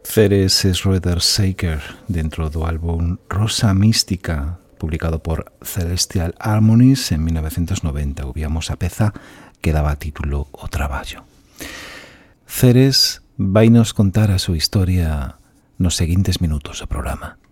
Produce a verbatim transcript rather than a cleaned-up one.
Ceres Schroeder-Saker dentro do álbum Rosa Mística, publicado por Celestial Harmonies en mil novecientos noventa. Ouvíamos a peza que daba título O Traballo. Ceres vai nos contar a súa historia nos seguintes minutos do programa.